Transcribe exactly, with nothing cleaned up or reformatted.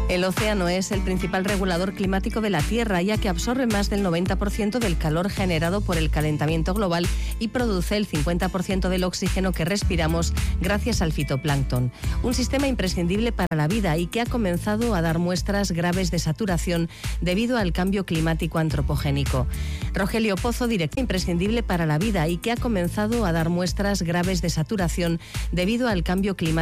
El océano es el principal regulador climático de la Tierra, ya que absorbe más del noventa por ciento del calor generado por el calentamiento global y produce el cincuenta por ciento del oxígeno que respiramos gracias al fitoplancton. Un sistema imprescindible para la vida y que ha comenzado a dar muestras graves de saturación debido al cambio climático antropogénico. Rogelio Pozo, director imprescindible para la vida y que ha comenzado a dar muestras graves de saturación debido al cambio climático